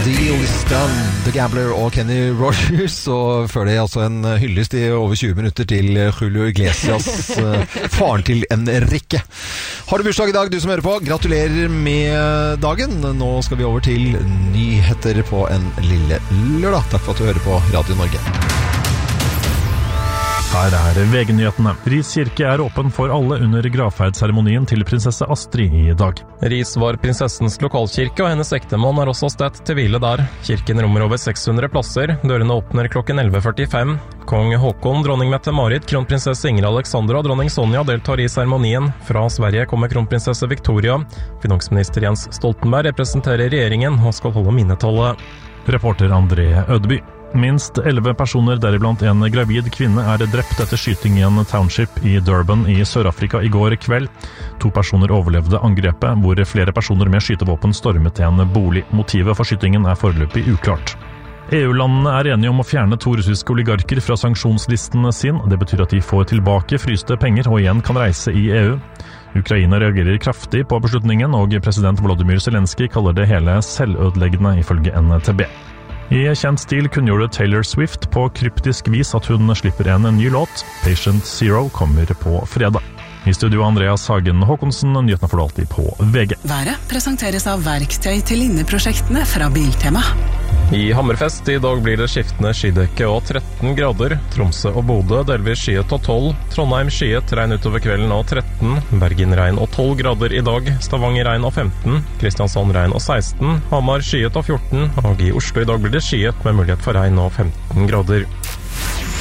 Liston, The Gambler og Kenny Rogers, og før det altså en hyllest I over 20 minutter til Julio Iglesias, faren til Enrique. Har du bursdag I dag, du som hører på? Gratulerer med dagen. Nå skal vi over til nyheter på en lille lørdag. Takk for at du hører på Radio Norge. Her VG-nyhetene. Ris kirke åpen for alle under gravferdsseremonien til prinsesse Astrid I dag. Ris var prinsessens lokalkirke, og hennes ektemann også stedt til hvile der. Kirken rommer over 600 plasser. Dørene åpner klokken 11:45. Kong Håkon, dronning Mette-Marit, kronprinsesse Ingrid Alexandra og dronning Sonja deltar I seremonien. Fra Sverige kommer kronprinsesse Victoria. Finansminister Jens Stoltenberg representerer regjeringen og skal holde minnetale. Reporter André Ødeby. Minst 11 personer, deriblant en gravid kvinne, drept etter skyting I en township I Durban I Sør-Afrika I går kveld. 2 personer overlevde angrepet, hvor flere personer med skytevåpen stormet en bolig. Motivet for skytingen foreløpig uklart. EU-landene enige om å fjerne 2 russiske oligarker fra sanksjonslisten sin. Det betyr at de får tilbake fryste penger og igjen kan reise I EU. Ukraina reagerer kraftig på beslutningen, og president Volodymyr Zelensky kaller det hele selvødeleggende ifølge NTB. I kjent stil kunngjorde Taylor Swift på kryptisk vis at hun slipper en ny låt. Patient Zero kommer på fredag. I studio Andreas Hagen Håkonsen, nyhetene får du alltid på VG. Været presenteres av verktøy til linneprosjektene fra Biltema. I Hammerfest I dag blir det skiftende skydekke og 13 grader. Tromsø og Bodø delvis skyet og 12. Trondheim skyet, regn utover kvelden og 13. Bergen regn og 12 grader I dag. Stavanger regn og 15. Kristiansand regn og 16. Hamar skyet og 14. Og I Oslo I dag blir det skyet med mulighet for regn og 15 grader.